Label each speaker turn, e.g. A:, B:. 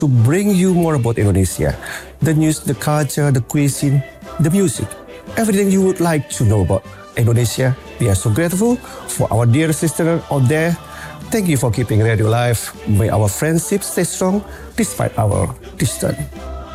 A: to bring you more about Indonesia. The news, the culture, the cuisine, the music, everything you would like to know about Indonesia. We are so grateful for our dear sister out there. Thank you for keeping radio alive. May our friendship stay strong despite our distance.